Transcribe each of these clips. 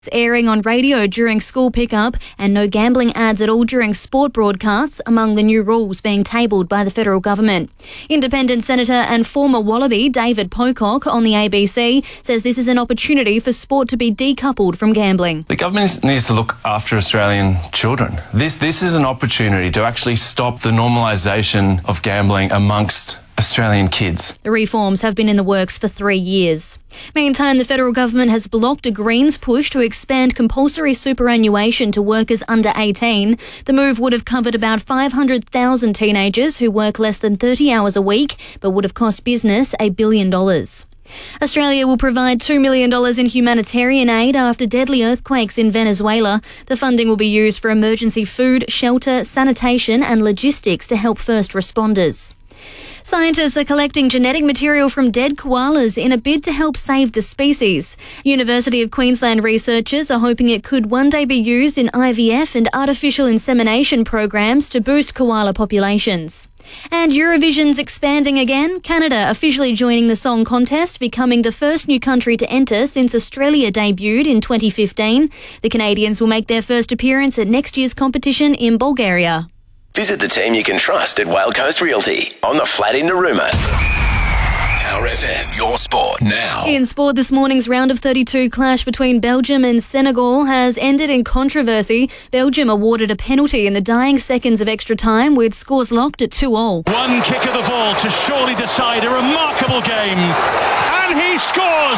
airing on radio during school pickup and no gambling ads at all during sport broadcasts among the new rules being tabled by the federal government. Independent Senator and former Wallaby David Pocock on the ABC says this is an opportunity for sport to be decoupled from gambling. The government needs to look after Australian children. This is an opportunity to actually stop the normalisation of gambling amongst Australian kids. The reforms have been in the works for 3 years. Meantime, the federal government has blocked a Greens push to expand compulsory superannuation to workers under 18. The move would have covered about 500,000 teenagers who work less than 30 hours a week, but would have cost business $1 billion. Australia will provide $2 million in humanitarian aid after deadly earthquakes in Venezuela. The funding will be used for emergency food, shelter, sanitation and logistics to help first responders. Scientists are collecting genetic material from dead koalas in a bid to help save the species. University of Queensland researchers are hoping it could one day be used in IVF and artificial insemination programs to boost koala populations. And Eurovision's expanding again, Canada officially joining the song contest, becoming the first new country to enter since Australia debuted in 2015. The Canadians will make their first appearance at next year's competition in Bulgaria. Visit the team you can trust at Whale Coast Realty on the flat in Narooma. Power FM, your sport now. In sport, this morning's round of 32 clash between Belgium and Senegal has ended in controversy. Belgium awarded a penalty in the dying seconds of extra time with scores locked at 2-2. One kick of the ball to surely decide a remarkable game. And he scores!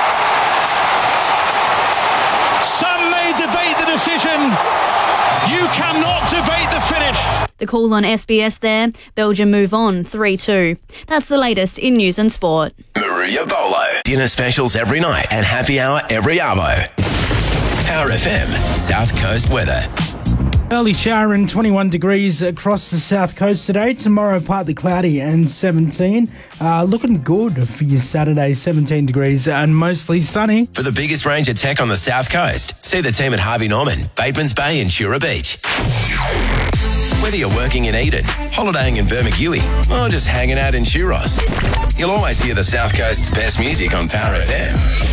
Some may debate the decision. You cannot debate the finish. The call on SBS there. Belgium move on 3-2. That's the latest in news and sport. Maria Bolo. Dinner specials every night and happy hour every arvo. Power FM, South Coast weather. Early shower and 21 degrees across the south coast today. Tomorrow partly cloudy and 17. Looking good for your Saturday, 17 degrees and mostly sunny. For the biggest range of tech on the south coast, see the team at Harvey Norman, Bateman's Bay and Shura Beach. Whether you're working in Eden, holidaying in Bermagui or just hanging out in Shuros, you'll always hear the south coast's best music on Power FM.